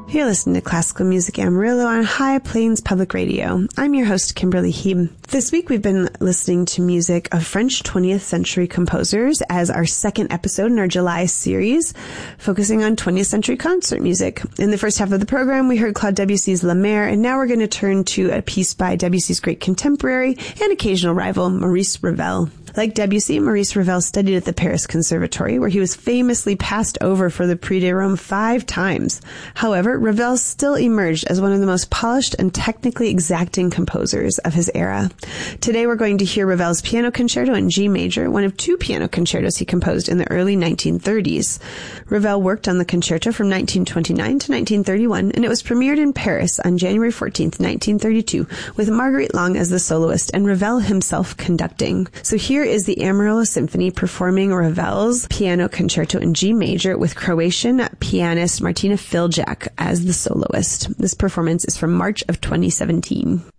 You're listening to Classical Music Amarillo on High Plains Public Radio. I'm your host, Kimberly Heeb. This week we've been listening to music of French 20th century composers as our second episode in our July series, focusing on 20th century concert music. In the first half of the program, we heard Claude Debussy's La Mer, and now we're going to turn to a piece by Debussy's great contemporary and occasional rival, Maurice Ravel. Like Debussy, Maurice Ravel studied at the Paris Conservatory, where he was famously passed over for the Prix de Rome 5 times. However, Ravel still emerged as one of the most polished and technically exacting composers of his era. Today we're going to hear Ravel's Piano Concerto in G major, one of 2 piano concertos he composed in the early 1930s. Ravel worked on the concerto from 1929 to 1931, and it was premiered in Paris on January 14, 1932, with Marguerite Long as the soloist and Ravel himself conducting. So here is the Amarillo Symphony performing Ravel's Piano Concerto in G major with Croatian pianist Martina Filjak as the soloist. This performance is from March of 2017.